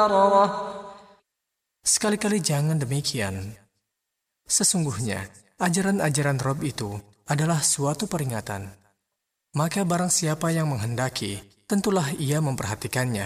Sekali-kali jangan demikian. Sesungguhnya, ajaran-ajaran Rob itu adalah suatu peringatan. Maka barang siapa yang menghendaki, tentulah ia memperhatikannya.